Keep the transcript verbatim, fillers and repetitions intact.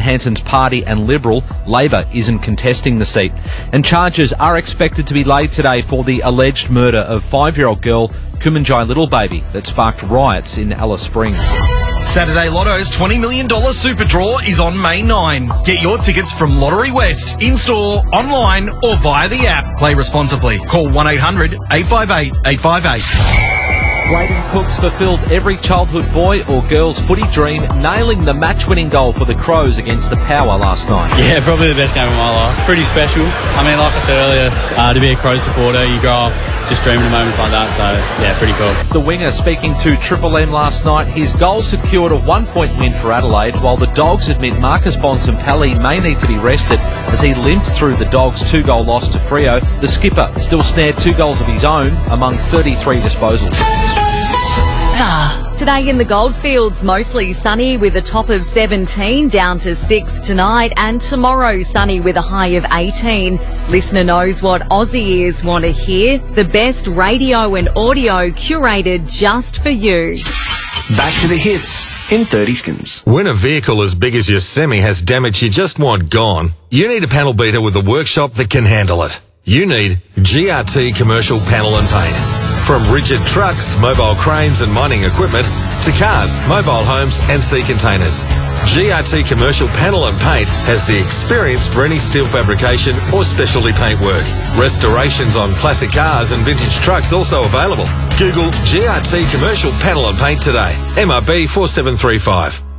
Hanson's party and Liberal, Labor isn't contesting the seat. And charges are expected to be laid today for the alleged murder of five-year-old girl Kumanjai Little Baby that sparked riots in Alice Springs. Saturday Lotto's twenty million dollars Super Draw is on May ninth. Get your tickets from Lottery West, in-store, online or via the app. Play responsibly. Call one eight hundred eight five eight eight five eight. Braden Cooks fulfilled every childhood boy or girl's footy dream, nailing the match-winning goal for the Crows against the Power last night. Yeah, probably the best game of my life. Pretty special. I mean, like I said earlier, uh, to be a Crows supporter, you grow up just dreaming of moments like that, so yeah, pretty cool. The winger speaking to Triple M last night, his goal secured a one-point win for Adelaide, while the Dogs admit Marcus Bontempelli may need to be rested as he limped through the Dogs' two-goal loss to Freo. The skipper still snared two goals of his own among thirty-three disposals. Today in the Goldfields, mostly sunny with a top of seventeen, down to six tonight, and tomorrow sunny with a high of eighteen. Listener knows what Aussie ears want to hear. The best radio and audio curated just for you. Back to the hits in thirty seconds. When a vehicle as big as your Semi has damage you just want gone, you need a panel beater with a workshop that can handle it. You need G R T Commercial Panel and Paint. From rigid trucks, mobile cranes and mining equipment to cars, mobile homes and sea containers, G R T Commercial Panel and Paint has the experience for any steel fabrication or specialty paint work. Restorations on classic cars and vintage trucks also available. Google G R T Commercial Panel and Paint today. M R B four seven three five.